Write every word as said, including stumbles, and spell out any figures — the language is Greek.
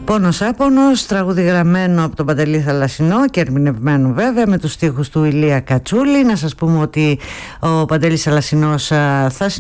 Πόνος Άπονος, τραγούδι γραμμένο από τον Παντελή Θαλασσινό και ερμηνευμένο βέβαια με τους στίχους του Ηλία Κατσούλη. Να σας πούμε ότι ο Παντελής Θαλασσινός θα